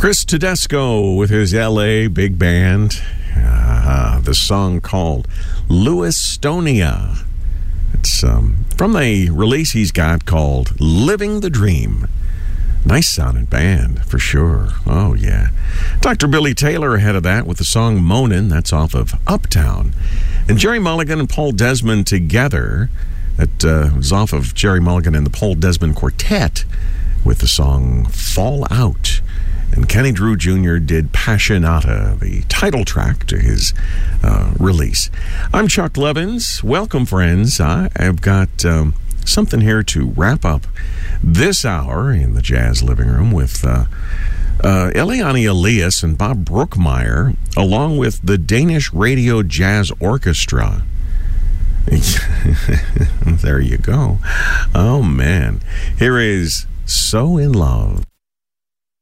Chris Tedesco with his LA big band. The song called Lewistonia. It's from a release he's got called Living the Dream. Nice sounding band, for sure. Oh, yeah. Dr. Billy Taylor ahead of that with the song Moanin'. That's off of Uptown. And Jerry Mulligan and Paul Desmond together. That was off of Jerry Mulligan and the Paul Desmond Quartet with the song Fall Out. And Kenny Drew Jr. did Passionata, the title track to his release. I'm Chuck Levins. Welcome, friends. I've got something here to wrap up this hour in the Jazz Living Room with Eliane Elias and Bob Brookmeyer, along with the Danish Radio Jazz Orchestra. There you go. Oh, man. Here is So in Love.